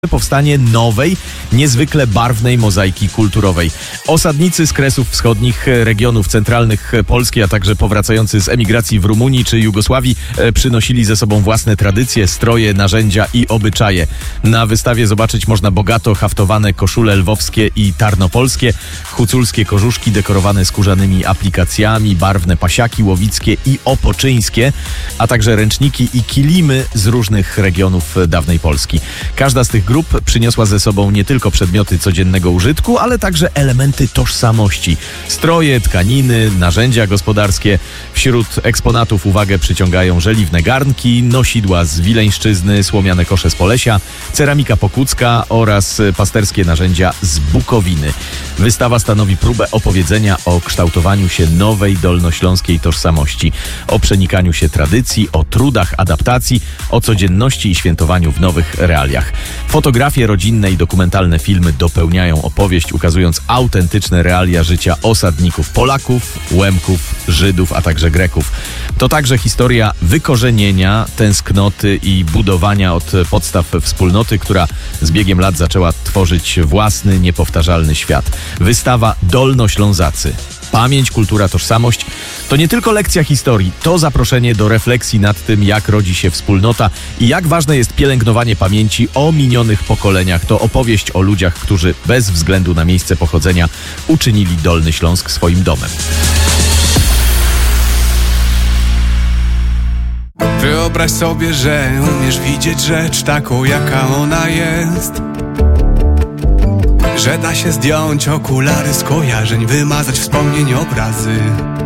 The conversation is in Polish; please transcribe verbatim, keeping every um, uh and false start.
powstanie nowej, niezwykle barwnej mozaiki kulturowej. Osadnicy z Kresów Wschodnich, regionów centralnych Polski, a także powracający z emigracji w Rumunii czy Jugosławii przynosili ze sobą własne tradycje, stroje, narzędzia i obyczaje. Na wystawie zobaczyć można bogato haftowane koszule lwowskie i tarnopolskie, huculskie kożuszki dekorowane skórzanymi aplikacjami, barwne pasiaki łowickie i opoczyńskie, a także ręczniki i kilimy z różnych regionów dawnej Polski. Każda z tych grup przyniosła ze sobą nie tylko przedmioty codziennego użytku, ale także elementy tożsamości. Stroje, tkaniny, narzędzia gospodarskie. Wśród eksponatów uwagę przyciągają żeliwne garnki, nosidła z Wileńszczyzny, słomiane kosze z Polesia, ceramika pokucka oraz pasterskie narzędzia z Bukowiny. Wystawa stanowi próbę opowiedzenia o kształtowaniu się nowej dolnośląskiej tożsamości, o przenikaniu się tradycji, o trudach adaptacji, o codzienności i świętowaniu w nowych realiach. Fotografie rodzinne i dokumentalne filmy dopełniają opowieść, ukazując autentyczne realia życia osadników Polaków, Łemków, Żydów, a także Greków. To także historia wykorzenienia, tęsknoty i budowania od podstaw wspólnoty, która z biegiem lat zaczęła tworzyć własny, niepowtarzalny świat. Wystawa Dolnoślązacy. Pamięć, kultura, tożsamość to nie tylko lekcja historii, to zaproszenie do refleksji nad tym, jak rodzi się wspólnota i jak ważne jest pielęgnowanie pamięci o minionych pokoleniach. To opowieść o ludziach, którzy bez względu na miejsce pochodzenia uczynili Dolny Śląsk swoim domem. Wyobraź sobie, że umiesz widzieć rzecz taką, jaka ona jest. Że da się zdjąć okulary skojarzeń, wymazać wspomnień obrazy.